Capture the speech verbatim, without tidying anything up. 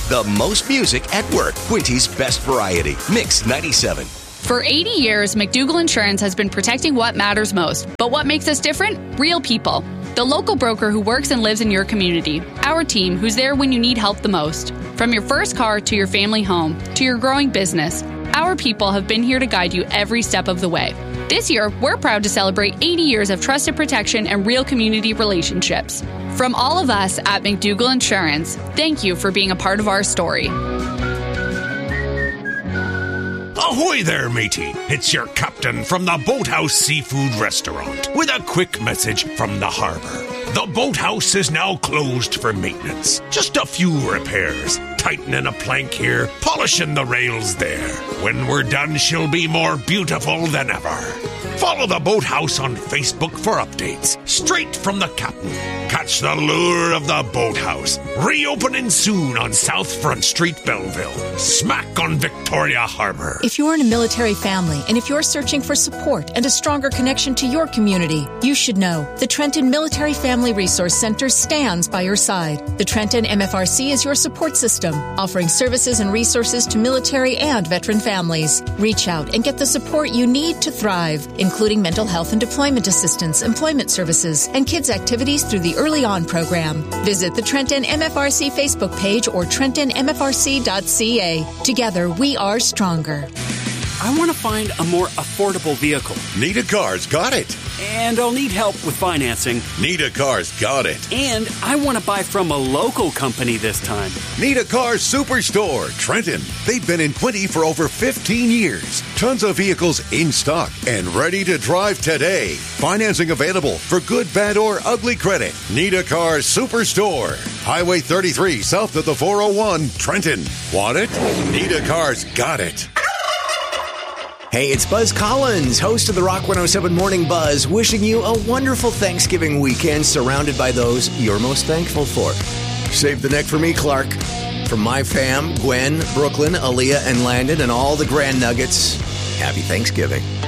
The most music at work. Quinty's best variety. Mix ninety-seven. For eighty years, McDougall Insurance has been protecting what matters most. But what makes us different? Real people. The local broker who works and lives in your community. Our team who's there when you need help the most. From your first car to your family home to your growing business, our people have been here to guide you every step of the way. This year, we're proud to celebrate eighty years of trusted protection and real community relationships. From all of us at McDougall Insurance, thank you for being a part of our story. Ahoy there, matey. It's your captain from the Boathouse Seafood Restaurant with a quick message from the harbour. The boathouse is now closed for maintenance. Just a few repairs. Tightening a plank here, polishing the rails there. When we're done, she'll be more beautiful than ever. Follow the Boathouse on Facebook for updates. Straight from the captain. Catch the lure of the Boathouse. Reopening soon on South Front Street, Belleville. Smack on Victoria Harbour. If you're in a military family and if you're searching for support and a stronger connection to your community, you should know the Trenton Military Family Resource Center stands by your side. The Trenton M F R C is your support system, offering services and resources to military and veteran families. Reach out and get the support you need to thrive, including mental health and deployment assistance, employment services, and kids' activities through the Early On program. Visit the Trenton M F R C Facebook page or trenton m f r c dot c a. Together, we are stronger. I want to find a more affordable vehicle. Nita Cars got it. And I'll need help with financing. Nita Cars got it. And I want to buy from a local company this time. Nita Cars Superstore, Trenton. They've been in Quinty for over fifteen years. Tons of vehicles in stock and ready to drive today. Financing available for good, bad, or ugly credit. Nita Cars Superstore. Highway thirty-three, south of the four oh one, Trenton. Want it? Nita Cars got it. Hey, it's Buzz Collins, host of the Rock one oh seven Morning Buzz, wishing you a wonderful Thanksgiving weekend surrounded by those you're most thankful for. Save the neck for me, Clark. From my fam, Gwen, Brooklyn, Aaliyah, and Landon, and all the Grand Nuggets, happy Thanksgiving.